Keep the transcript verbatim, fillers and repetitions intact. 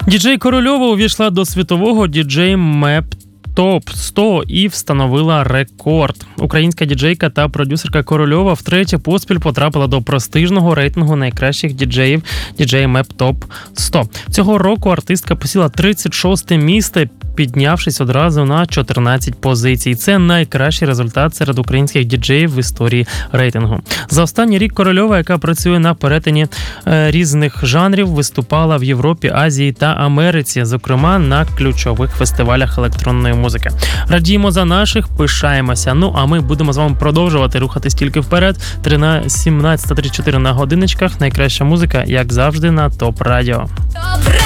Діджей Корольова увійшла до світового діджей Map топ сто і встановила рекорд. Українська діджейка та продюсерка Корольова втретє поспіль потрапила до престижного рейтингу найкращих діджеїв діджей Map топ сто. Цього року артистка посіла тридцять шосте місце, піднявшись одразу на чотирнадцять позицій. Це найкращий результат серед українських діджеїв в історії рейтингу. За останній рік Корольова, яка працює на перетині е, різних жанрів, виступала в Європі, Азії та Америці, зокрема на ключових фестивалях електронної музики. Радіємо за наших, пишаємося. Ну, а ми будемо з вами продовжувати рухатись тільки вперед. сімнадцята тридцять чотири на годиночках. Найкраща музика, як завжди, на ТОП Радіо.